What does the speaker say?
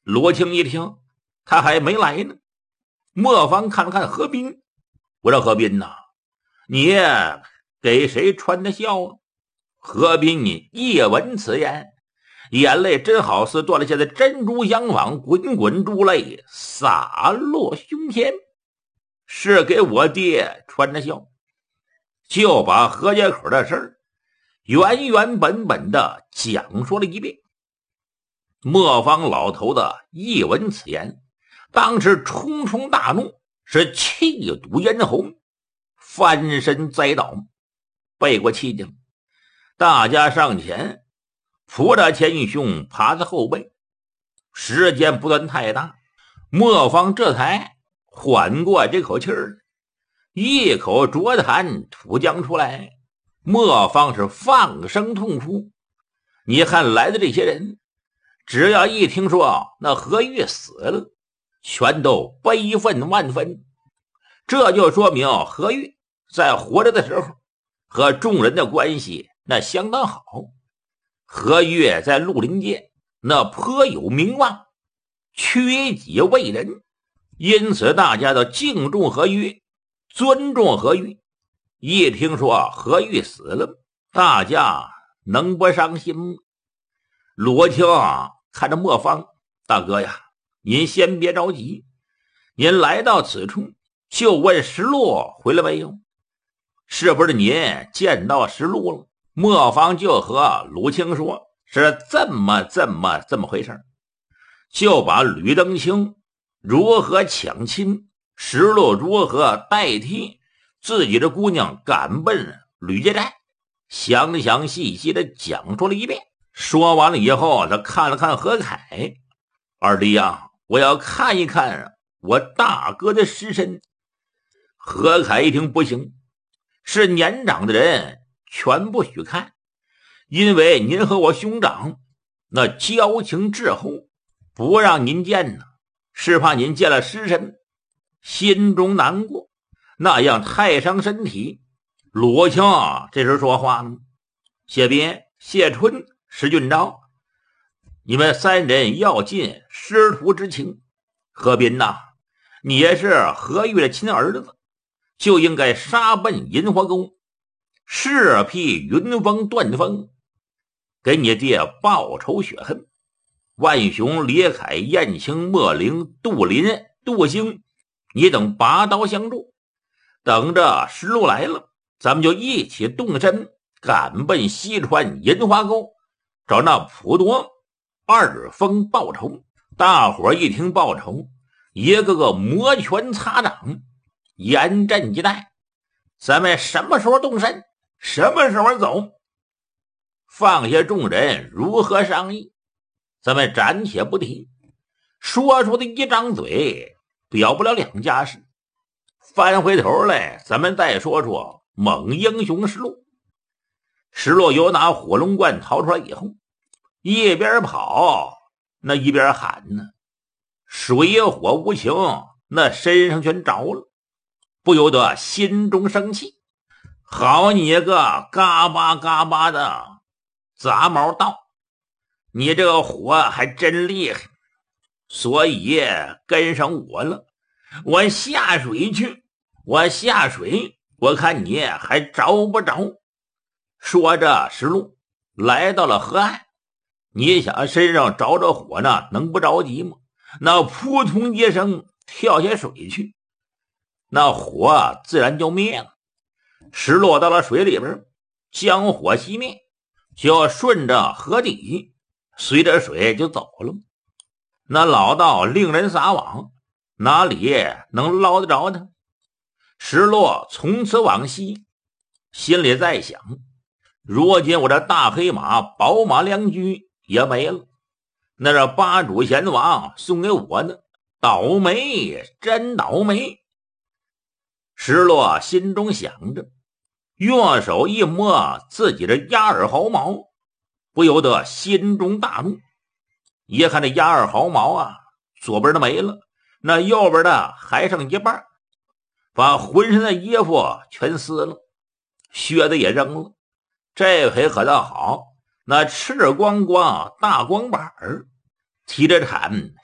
罗青一听，他还没来呢。磨坊看了看何斌，我说何斌呐，你给谁传的孝啊？何斌一闻此言，眼泪真好似断了下的珍珠相仿，滚滚珠泪洒落胸前。是给我爹传的孝，就把何家口的事儿原原本本的讲述了一遍。磨坊老头子一闻此言，当时冲冲大怒，是气堵咽喉，翻身栽倒，背过气去了。大家上前扶着前兄爬在后背，时间不算太大，磨坊这才缓过这口气儿，一口浊痰吐将出来。磨坊是放声痛哭。你看来的这些人，只要一听说那何玉死了，全都悲愤万分。这就说明何玉在活着的时候和众人的关系那相当好。何玉在绿林界那颇有名望，缺己为人，因此大家都敬重何玉，尊重何玉。一听说何玉死了，大家能不伤心吗？罗青看着磨坊，大哥呀，您先别着急，您来到此处就问石路回来没有？是不是您见到石路了？磨坊就和鲁青说，是这么回事，就把吕登清如何抢亲，石路如何代替自己的姑娘赶奔吕家寨，详详细细的讲述了一遍。说完了以后，他看了看何凯，二弟啊，我要看一看我大哥的尸身。何凯一听，不行，是年长的人全不许看，因为您和我兄长那交情至厚，不让您见呢，是怕您见了尸身心中难过，那样太伤身体。罗青这时说话呢，谢斌、谢春、石俊昭，你们三人要尽师徒之情。何斌呐，你也是何玉的亲儿子，就应该杀奔银华宫，誓辟云峰断峰，给你爹报仇雪恨。万雄、李凯、燕青、莫灵、杜林、杜兴，你等拔刀相助，等着石路来了，咱们就一起动身赶奔西川银华沟，找那普多二峰报仇。大伙一听报仇，一个个摩拳擦掌，严阵以待。咱们什么时候动身，什么时候走？放下众人如何商议，咱们暂且不提。说出的一张嘴表不了两家事。翻回头来，咱们再说说猛英雄石路。石路由拿火龙关逃出来以后，一边跑那一边喊呢，水火无情，那身上全着了，不由得心中生气。好你个嘎巴嘎巴的杂毛道，你这个火还真厉害，所以跟上我了。我下水去，我下水，我看你还着不着。说着石路来到了河岸，你想身上着着火呢，能不着急吗？那扑通一声跳下水去，那火自然就灭了。石落到了水里边，将火熄灭，就顺着河底随着水就走了。那老道令人撒网，哪里能捞得着他？石落从此往西，心里在想，如今我这大黑马宝马良驹也没了，那是八主贤王送给我的，倒霉真倒霉。石落心中想着，用手一摸自己的压耳毫毛，不由得心中大怒。一看这压耳毫毛啊，左边的没了，那右边的还剩一半，把浑身的衣服全撕了，靴子也扔了。这回可倒好，那赤光光大光板提着铲